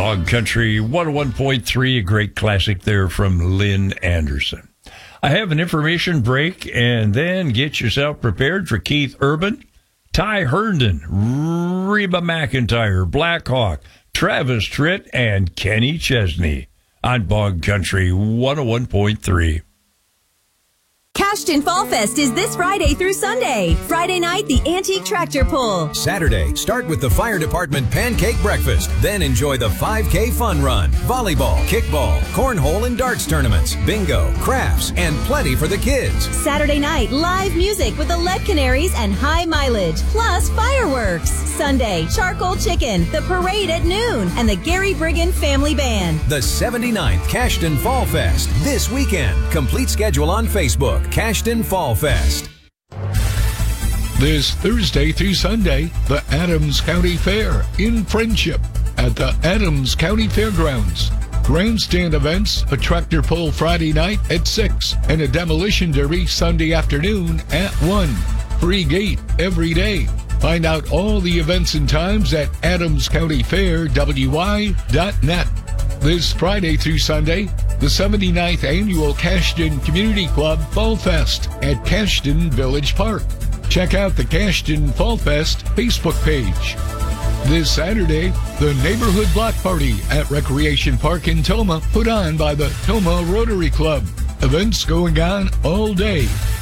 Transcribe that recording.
Bog Country 101.3, a great classic there from Lynn Anderson. I have an information break, and then get yourself prepared for Keith Urban, Ty Herndon, Reba McEntire, Black Hawk, Travis Tritt, and Kenny Chesney on Bog Country 101.3. Cashton Fall Fest is this Friday through Sunday. Friday night, the Antique Tractor Pull. Saturday, start with the Fire Department Pancake Breakfast. Then enjoy the 5K Fun Run, volleyball, kickball, cornhole and darts tournaments, bingo, crafts, and plenty for the kids. Saturday night, live music with the Lead Canaries and High Mileage, plus fireworks. Sunday, charcoal chicken, the parade at noon, and the Gary Brigham Family Band. The 79th Cashton Fall Fest this weekend. Complete schedule on Facebook. Cashton Fall Fest. This Thursday through Sunday, the Adams County Fair in Friendship at the Adams County Fairgrounds. Grandstand events, a tractor pull Friday night at 6, and a demolition derby Sunday afternoon at 1. Free gate every day. Find out all the events and times at adamscountyfairwy.net. This Friday through Sunday, the 79th Annual Cashton Community Club Fall Fest at Cashton Village Park. Check out the Cashton Fall Fest Facebook page. This Saturday, the Neighborhood Block Party at Recreation Park in Tomah, put on by the Tomah Rotary Club. Events going on all day.